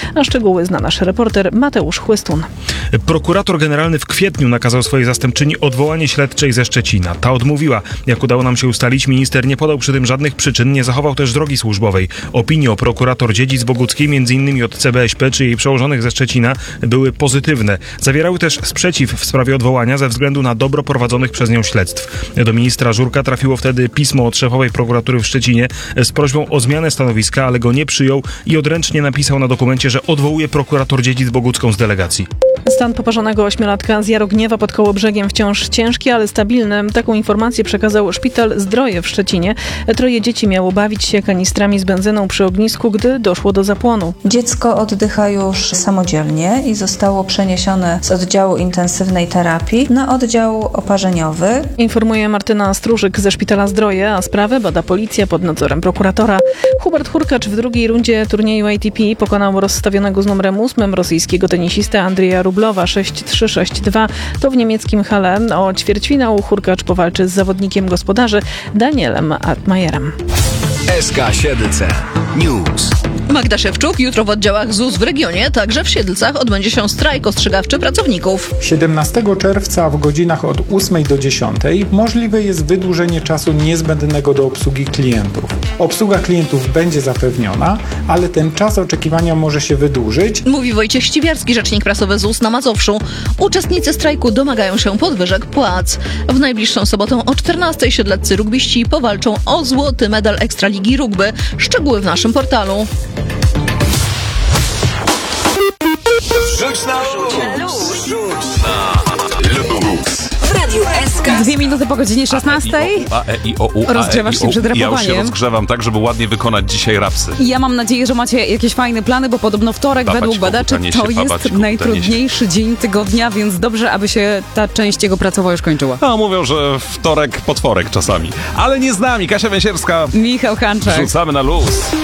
A szczegóły zna nasz reporter Mateusz Chłystun. Prokurator generalny w kwietniu nakazał swojej zastępczyni odwołanie śledczej ze Szczecina. Ta odmówiła. Jak udało nam się ustalić, minister nie podał przy tym żadnych przyczyn, nie zachował też drogi służbowej. Opinie o prokurator Dziedzic-Boguckiej, m.in. od CBŚP czy jej przełożonych ze Szczecina, były pozytywne. Zawierały też sprzeciw w sprawie odwołania ze względu na dobro prowadzonych przez nią śledztw. Do ministra Żurka trafiło wtedy pismo od szefowej prokuratury w Szczecinie z prośbą o zmianę stanowiska, ale go nie przyjął i odręcznie napisał na dokumencie, że odwołuje prokurator Dziedzic-Bogucką z delegacji. Stan poparzonego 8-latka z Jarogniewa pod Kołobrzegiem wciąż ciężki, ale stabilny. Taką informację przekazał Szpital Zdroje w Szczecinie. 3 dzieci miało bawić się kanistrami z benzyną przy ognisku, gdy doszło do zapłonu. Dziecko oddycha już samodzielnie i zostało przeniesione z oddziału intensywnej terapii na oddział oparzeniowy. Informuje Martyna Stróżyk ze Szpitala Zdroje, a sprawę bada policja pod nadzorem prokuratora. Hubert Hurkacz w drugiej rundzie turnieju ATP pokonał rozstawionego z numerem 8 rosyjskiego tenisistę Andrzeja Rublowa 6-3, 6-2. To w niemieckim Halle. O ćwierćfinał Hurkacz powalczy z zawodnikiem gospodarzy Danielem Altmajerem. SK Siedlce News. Magda Szewczuk jutro w oddziałach ZUS w regionie, także w Siedlcach odbędzie się strajk ostrzegawczy pracowników. 17 czerwca w godzinach od 8 do 10 możliwe jest wydłużenie czasu niezbędnego do obsługi klientów. Obsługa klientów będzie zapewniona, ale ten czas oczekiwania może się wydłużyć. Mówi Wojciech Ściwiarski, rzecznik prasowy ZUS na Mazowszu. Uczestnicy strajku domagają się podwyżek płac. W najbliższą sobotę o 14 siedleccy rugbiści powalczą o złoty medal Ekstraligi Rugby. Szczegóły w naszym portalu. Rzuć na luz! W Radiu SK. 2 minuty po godzinie 16. Rozgrzewasz się przed rapowaniem. Ja już się rozgrzewam tak, żeby ładnie wykonać dzisiaj rapsy. Ja mam nadzieję, że macie jakieś fajne plany, bo podobno wtorek według badaczy to jest najtrudniejszy dzień tygodnia, więc dobrze, aby się ta część jego pracowa już kończyła. No, mówią, że wtorek, potworek czasami. Ale nie z nami. Kasia Węsierska. Michał Hanczak. Rzucamy na luz.